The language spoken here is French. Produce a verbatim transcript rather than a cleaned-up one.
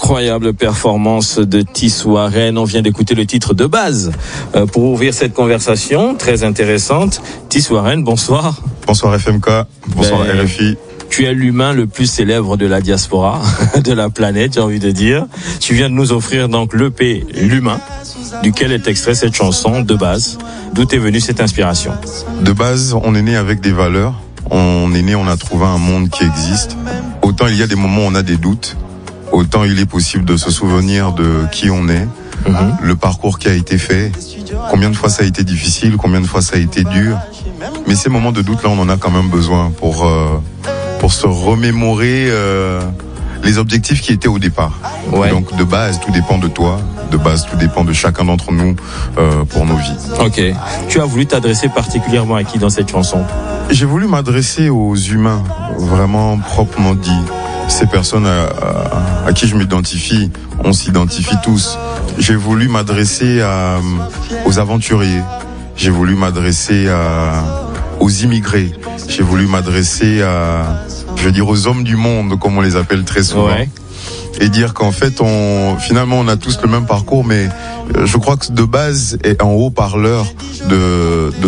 Incroyable performance de Tissou Warren. On vient d'écouter le titre de base euh, pour ouvrir cette conversation très intéressante. Tissou Warren, bonsoir. Bonsoir F M K, bonsoir ben, R F I. Tu es l'humain le plus célèbre de la diaspora, de la planète, j'ai envie de dire. Tu viens de nous offrir donc l'E P L'Humain, duquel est extrait cette chanson de base. D'où est venue cette inspiration? De base, on est né avec des valeurs. On est né, on a trouvé un monde qui existe. Autant il y a des moments où on a des doutes, autant il est possible de se souvenir de qui on est, mm-hmm. le parcours qui a été fait, combien de fois ça a été difficile, combien de fois ça a été dur. Mais ces moments de doute là, on en a quand même besoin pour euh, pour se remémorer euh, les objectifs qui étaient au départ. Ouais. Donc de base, tout dépend de toi. De base, tout dépend de chacun d'entre nous euh, pour nos vies. Ok. Tu as voulu t'adresser particulièrement à qui dans cette chanson? J'ai voulu m'adresser aux humains, vraiment proprement dit. Ces personnes à, à, à qui je m'identifie, on s'identifie tous. J'ai voulu m'adresser à, aux aventuriers. J'ai voulu m'adresser à, aux immigrés. J'ai voulu m'adresser à, je veux dire, aux hommes du monde, comme on les appelle très souvent. Ouais. Et dire qu'en fait, on, finalement, on a tous le même parcours, mais je crois que de base, est en haut-parleur de, de